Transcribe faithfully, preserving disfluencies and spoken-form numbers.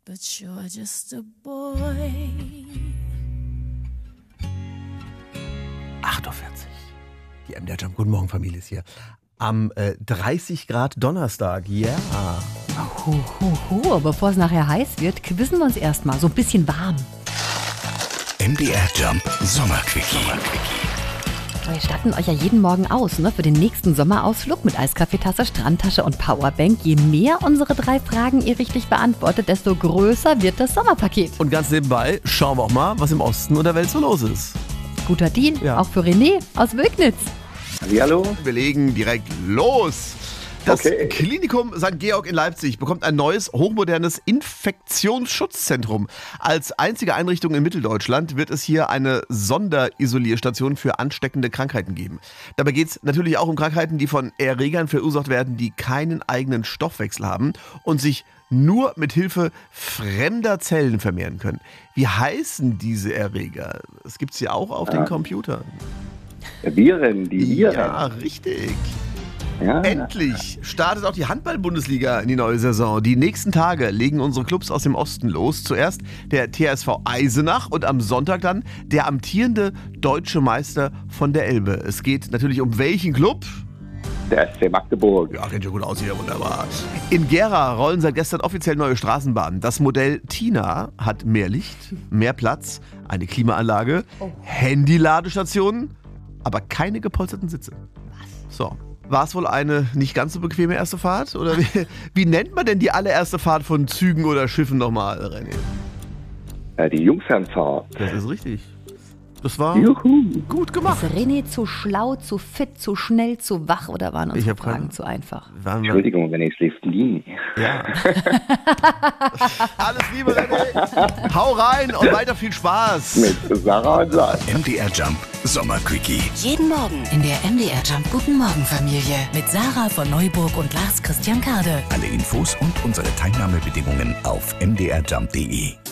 but you're just a boy. acht Uhr vierzig. Die M D R Jump. Guten Morgen, Familie ist hier. Am äh, dreißig Grad Donnerstag, ja. Yeah. Hu, hu, hu. Bevor es nachher heiß wird, quizzen wir uns erstmal so ein bisschen warm. M D R Jump Sommerquickie. Wir statten euch ja jeden Morgen aus, ne, für den nächsten Sommerausflug mit Eiskaffeetasse, Strandtasche und Powerbank. Je mehr unsere drei Fragen ihr richtig beantwortet, desto größer wird das Sommerpaket. Und ganz nebenbei schauen wir auch mal, was im Osten und der Welt so los ist. Guter Deal, Ja. auch für René aus Wögnitz. Hallo. Wir legen direkt los. Das Okay. Klinikum Sankt Georg in Leipzig bekommt ein neues, hochmodernes Infektionsschutzzentrum. Als einzige Einrichtung in Mitteldeutschland wird es hier eine Sonderisolierstation für ansteckende Krankheiten geben. Dabei geht es natürlich auch um Krankheiten, die von Erregern verursacht werden, die keinen eigenen Stoffwechsel haben und sich nur mit Hilfe fremder Zellen vermehren können. Wie heißen diese Erreger? Das gibt es ja auch auf den Computern. Viren, die Viren. Ja, richtig. Ja. Endlich startet auch die Handball-Bundesliga in die neue Saison. Die nächsten Tage legen unsere Clubs aus dem Osten los. Zuerst der T S V Eisenach und am Sonntag dann der amtierende deutsche Meister von der Elbe. Es geht natürlich um welchen Club? Der S C Magdeburg. Ja, kennt ja gut aus hier, wunderbar. In Gera rollen seit gestern offiziell neue Straßenbahnen. Das Modell Tina hat mehr Licht, mehr Platz, eine Klimaanlage, Handy-Ladestationen, aber keine gepolsterten Sitze. So. War es wohl eine nicht ganz so bequeme erste Fahrt? Oder wie, wie nennt man denn die allererste Fahrt von Zügen oder Schiffen nochmal, René? Äh, die Jungfernfahrt. Das ist richtig. Das war Juhu. gut gemacht. Ist René zu schlau, zu fit, zu schnell, zu wach oder waren Ich unsere hab Fragen keine- zu einfach? Waren wir, Entschuldigung, wenn ich es liest, nie. ja. Alles Liebe, René. Hau rein und weiter viel Spaß. Mit Sarah und Lars. M D R Jump Sommerquickie. Jeden Morgen in der M D R Jump Guten Morgen Familie mit Sarah von Neuburg und Lars Christian Kade. Alle Infos und unsere Teilnahmebedingungen auf m d r jump punkt d e.